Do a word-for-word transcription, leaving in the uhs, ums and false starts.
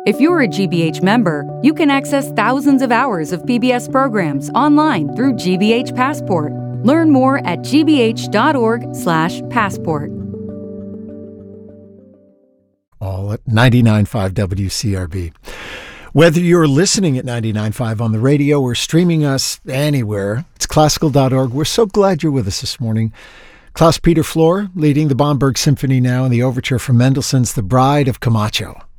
If you're a G B H member, you can access thousands of hours of P B S programs online through G B H Passport. Learn more at g b h dot org slash passport. All at ninety-nine point five W C R B. Whether you're listening at ninety-nine point five on the radio or streaming us anywhere, it's classical dot org. We're so glad you're with us this morning. Klaus-Peter Flohr leading the Bomberg Symphony now in the overture from Mendelssohn's The Bride of Camacho.